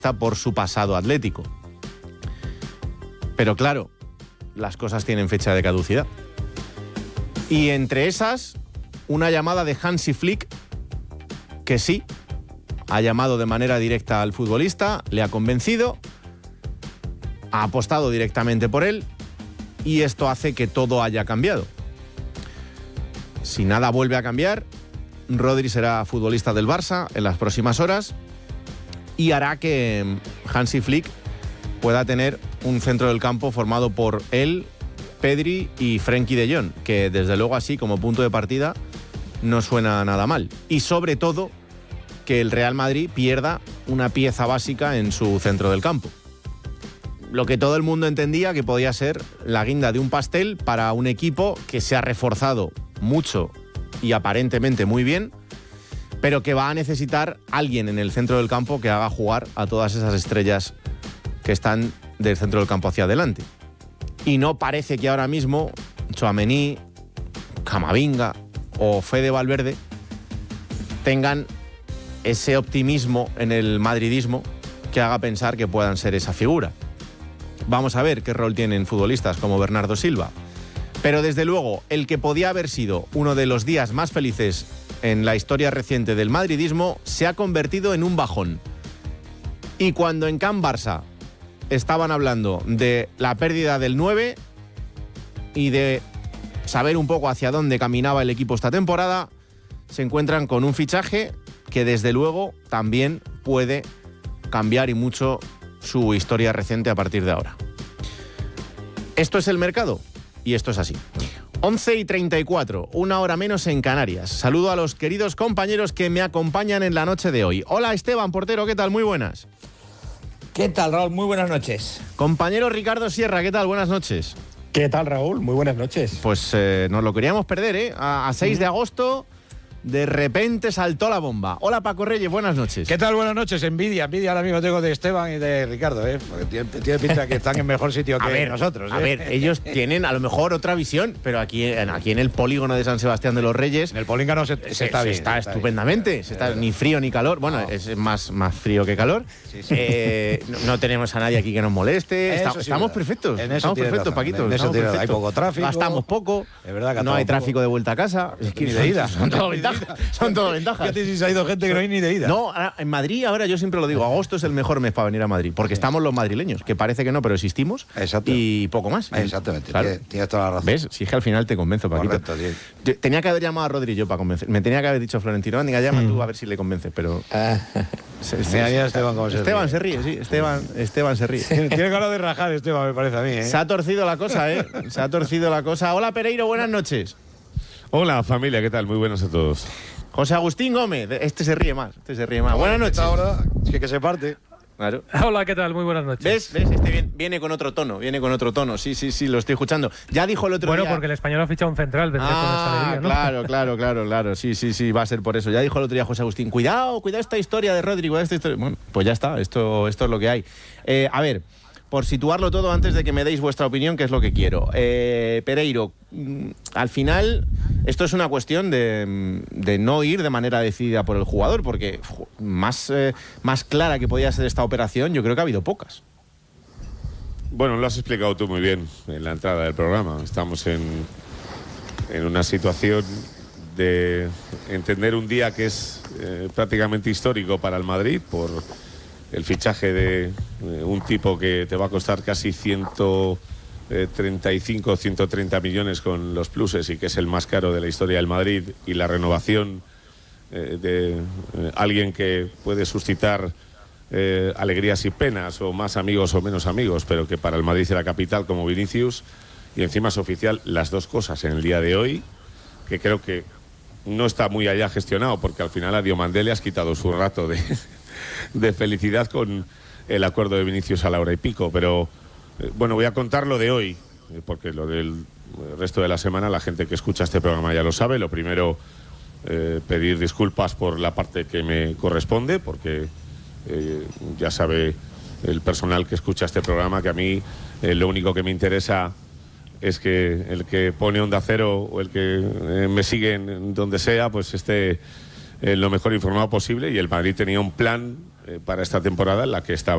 por su pasado atlético. Pero claro, las cosas tienen fecha de caducidad. Y entre esas, una llamada de Hansi Flick, que sí, ha llamado de manera directa al futbolista, le ha convencido, ha apostado directamente por él, y esto hace que todo haya cambiado. Si nada vuelve a cambiar, Rodri será futbolista del Barça en las próximas horas y hará que Hansi Flick pueda tener un centro del campo formado por él, Pedri y Frenkie de Jong, que desde luego así como punto de partida no suena nada mal. Y sobre todo que el Real Madrid pierda una pieza básica en su centro del campo. Lo que todo el mundo entendía que podía ser la guinda de un pastel para un equipo que se ha reforzado mucho y aparentemente muy bien, pero que va a necesitar alguien en el centro del campo que haga jugar a todas esas estrellas que están del centro del campo hacia adelante. Y no parece que ahora mismo Tchouaméni, Camavinga o Fede Valverde tengan ese optimismo en el madridismo que haga pensar que puedan ser esa figura. Vamos a ver qué rol tienen futbolistas como Bernardo Silva. Pero desde luego, el que podía haber sido uno de los días más felices en la historia reciente del madridismo se ha convertido en un bajón. Y cuando en Can Barça estaban hablando de la pérdida del 9 y de saber un poco hacia dónde caminaba el equipo esta temporada, se encuentran con un fichaje que desde luego también puede cambiar y mucho su historia reciente a partir de ahora. Esto es el mercado y esto es así. 11:34, una hora menos en Canarias. Saludo a los queridos compañeros que me acompañan en la noche de hoy. Hola Esteban Portero, ¿qué tal? Muy buenas. ¿Qué tal, Raúl? Muy buenas noches. Compañero Ricardo Sierra, ¿qué tal? Buenas noches. ¿Qué tal, Raúl? Muy buenas noches. Pues nos lo queríamos perder, ¿eh? A 6 de agosto... De repente saltó la bomba. Hola Paco Reyes, buenas noches. ¿Qué tal? Buenas noches. Envidia ahora mismo tengo de Esteban y de Ricardo, ¿eh? Porque tiene pinta que están en mejor sitio que nosotros, ¿eh? A ver, ellos tienen a lo mejor otra visión, pero aquí en el polígono de San Sebastián de los Reyes... En el polígono se está bien. Está estupendamente. Se está ni frío ni calor. Bueno, es más frío que calor. Sí. No tenemos a nadie aquí que nos moleste. Estamos perfectos. Estamos perfectos, Paquito. Hay poco tráfico. Gastamos poco. Es verdad que no hay tráfico de vuelta a casa. Es que ni de ida. Son todo ventajas. Fíjate si se ha ido gente que no hay ni de ida. No, en Madrid ahora yo siempre lo digo, agosto es el mejor mes para venir a Madrid, porque estamos los madrileños, que parece que no, pero existimos. Exacto. Y poco más. Exactamente, claro. Tienes toda la razón. ¿Ves? Si es que al final te convenzo, Paquito. Correcto, sí. Tenía que haber llamado a Rodri yo para convencer. Me tenía que haber dicho Florentino, venga, llama tú a ver si le convences, pero... Mira Esteban cómo se ríe, sí. Esteban se ríe. Tiene ganas de rajar Esteban, me parece a mí, ¿eh? Se ha torcido la cosa, ¿eh? Se ha torcido la cosa. Hola, Pereiro, buenas noches. Hola, familia, ¿qué tal? Muy buenas a todos. José Agustín Gómez, este se ríe más. Buenas noches. Ahora es que se parte. Claro. Hola, ¿qué tal? Muy buenas noches. ¿Ves? Este viene con otro tono, Sí, lo estoy escuchando. Ya dijo el otro día... Bueno, porque el Español ha fichado un central, vendré con esa alegría, ¿no? Claro. Sí, va a ser por eso. Ya dijo el otro día José Agustín, cuidado esta historia de Rodri, cuidado esta historia... Bueno, pues ya está, esto es lo que hay. A ver, por situarlo todo antes de que me deis vuestra opinión, que es lo que quiero. Pereiro, al final, esto es una cuestión de no ir de manera decidida por el jugador, porque más clara que podía ser esta operación, yo creo que ha habido pocas. Bueno, lo has explicado tú muy bien en la entrada del programa. Estamos en una situación de entender un día que es prácticamente histórico para el Madrid por el fichaje de un tipo que te va a costar casi 135 o 130 millones con los pluses y que es el más caro de la historia del Madrid, y la renovación de alguien que puede suscitar alegrías y penas, o más amigos o menos amigos, pero que para el Madrid era capital, como Vinicius, y encima es oficial las dos cosas en el día de hoy, que creo que no está muy allá gestionado, porque al final a Diomandé le has quitado su rato de felicidad con el acuerdo de Vinicius a la hora y pico, pero bueno, voy a contar lo de hoy, porque lo del resto de la semana la gente que escucha este programa ya lo sabe. Lo primero, pedir disculpas por la parte que me corresponde, porque ya sabe el personal que escucha este programa que a mí lo único que me interesa es que el que pone Onda Cero o el que me sigue en donde sea, pues esté lo mejor informado posible, y el Madrid tenía un plan para esta temporada en la que estaba